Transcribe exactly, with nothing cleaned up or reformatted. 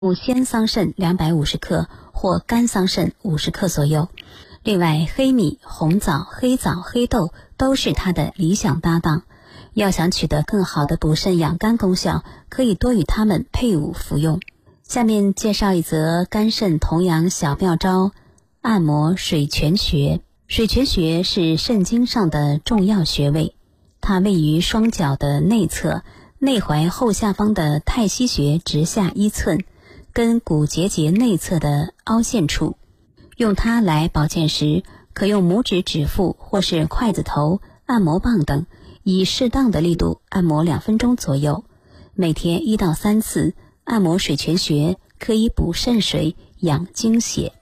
鲜桑葚两百五十克或干桑葚五十克左右。另外，黑米、红枣、黑枣、黑豆都是它的理想搭档。要想取得更好的补肾养肝功效，可以多与它们配伍服用。下面介绍一则肝肾同养小妙招：按摩水泉穴。水泉穴是肾经上的重要穴位，它位于双脚的内侧，内踝后下方的太溪穴直下一寸，跟股结节内侧的凹陷处。用它来保健时，可用拇指指腹或是筷子头、按摩棒等，以适当的力度按摩两分钟左右。每天一到三次按摩水泉穴，可以补肾水、养精血。